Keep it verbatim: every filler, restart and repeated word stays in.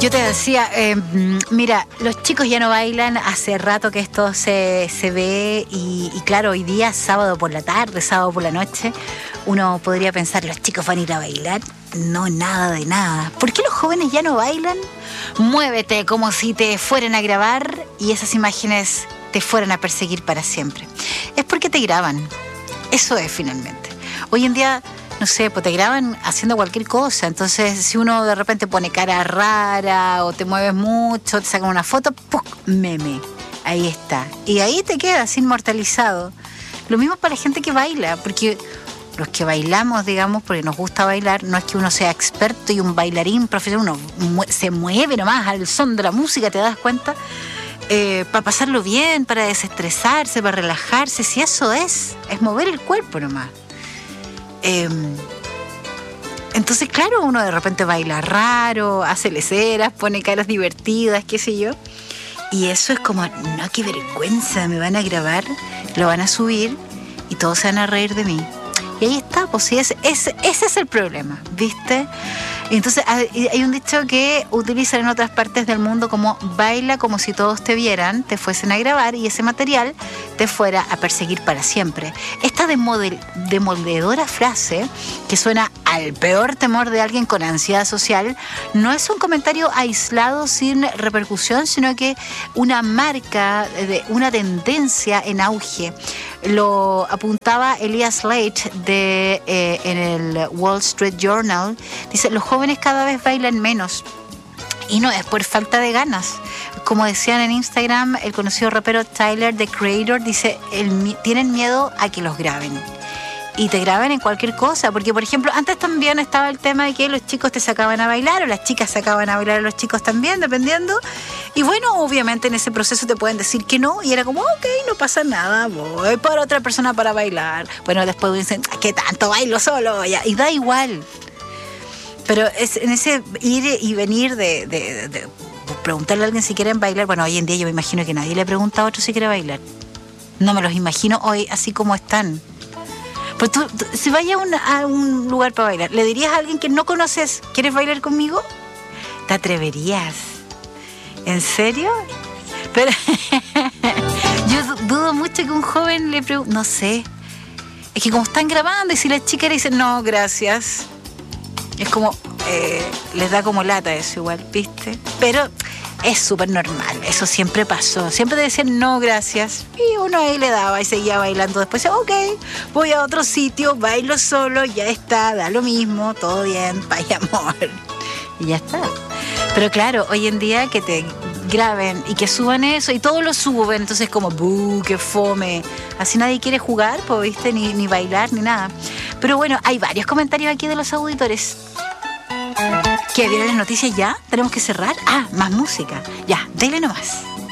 Yo te decía, eh, mira, los chicos ya no bailan, hace rato que esto se, se ve y, y claro, hoy día, sábado por la tarde, sábado por la noche, uno podría pensar, los chicos van a ir a bailar. No, nada de nada. ¿Por qué los jóvenes ya no bailan? Muévete como si te fueran a grabar y esas imágenes te fueran a perseguir para siempre. Es porque te graban. Eso es finalmente. Hoy en día, no sé, pues te graban haciendo cualquier cosa. Entonces, si uno de repente pone cara rara o te mueves mucho, te sacan una foto, ¡pum! Meme. Ahí está. Y ahí te quedas inmortalizado. Lo mismo para la gente que baila, porque los que bailamos, digamos, porque nos gusta bailar, no es que uno sea experto y un bailarín profesional, uno se mueve nomás al son de la música, ¿te das cuenta? Eh, para pasarlo bien, para desestresarse, para relajarse, si eso es, es mover el cuerpo nomás. Eh, entonces, claro, uno de repente baila raro, hace leceras, pone caras divertidas, qué sé yo. Y eso es como, no, qué vergüenza, me van a grabar, lo van a subir y todos se van a reír de mí. Y ahí está, pues sí, es, es, ese es el problema, ¿viste? Entonces hay, hay un dicho que utilizan en otras partes del mundo como baila como si todos te vieran, te fuesen a grabar y ese material te fuera a perseguir para siempre. Esta demodel, demoledora frase, que suena al peor temor de alguien con ansiedad social, no es un comentario aislado sin repercusión, sino que una marca, de una tendencia en auge. Lo apuntaba Elias Leitch de, eh, en el Wall Street Journal. Dice, los jóvenes cada vez bailan menos. Y no es por falta de ganas. Como decían en Instagram, el conocido rapero Tyler, The Creator, dice, el, tienen miedo a que los graben. Y te graben en cualquier cosa, porque por ejemplo antes también estaba el tema de que los chicos te sacaban a bailar o las chicas sacaban a bailar a los chicos también, dependiendo, y bueno, obviamente en ese proceso te pueden decir que no, y era como, ok, no pasa nada, voy para otra persona para bailar. Bueno, después dicen, ¿qué tanto bailo solo? Y da igual, pero es en ese ir y venir de, de, de, de preguntarle a alguien si quieren bailar. Bueno, hoy en día yo me imagino que nadie le pregunta a otro si quiere bailar, no me los imagino hoy así como están. Pues tú, tú, si vayas a un, a un lugar para bailar, ¿le dirías a alguien que no conoces, ¿quieres bailar conmigo? ¿Te atreverías? ¿En serio? Pero yo dudo mucho que un joven le pregunte, no sé. Es que como están grabando y si la chica le dice, no, gracias, es como, eh, les da como lata eso igual, ¿viste? Pero es súper normal, eso siempre pasó. Siempre te decían no, gracias. Y uno ahí le daba y seguía bailando. Después decía, ok, voy a otro sitio, bailo solo, ya está, da lo mismo, todo bien, paz y amor. Y ya está. Pero claro, hoy en día que te graben y que suban eso y todos lo suben, entonces como, buh, qué fome. Así nadie quiere jugar, pues, ¿viste? Ni, ni bailar, ni nada. Pero bueno, hay varios comentarios aquí de los auditores. ¿Qué? ¿Vienen las noticias ya? ¿Tenemos que cerrar? Ah, más música. Ya, dele nomás.